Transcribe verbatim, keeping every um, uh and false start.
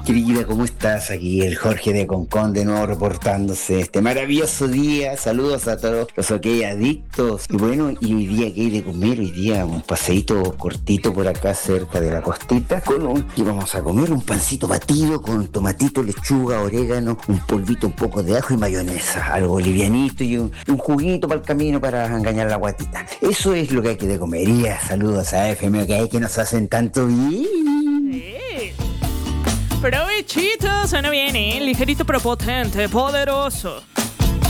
Querida, ¿cómo estás? Aquí el Jorge de Concón de nuevo reportándose este maravilloso día. Saludos a todos los OK adictos. Y bueno, y hoy día, ¿qué hay de comer? Hoy día un paseíto cortito por acá cerca de la costita con un... ¿Qué vamos a comer? Un pancito batido con tomatito, lechuga, orégano, un polvito, un poco de ajo y mayonesa. Algo livianito y un, un juguito para el camino para engañar la guatita. Eso es lo que hay que de comer. Y ya, saludos a F M OK que nos hacen tanto bien. Sí. Provechito, suena bien, ¿eh? Ligerito pero potente, poderoso.